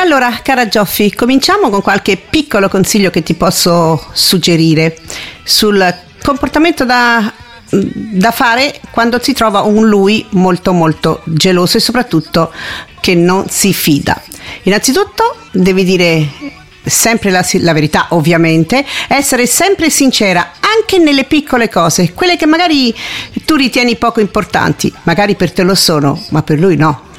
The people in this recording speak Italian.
Allora, cara Gioffi, cominciamo con qualche piccolo consiglio che ti posso suggerire sul comportamento da fare quando si trova un lui molto molto geloso e soprattutto che non si fida. Innanzitutto devi dire sempre la verità, ovviamente, essere sempre sincera anche nelle piccole cose, quelle che magari tu ritieni poco importanti, magari per te lo sono, ma per lui no.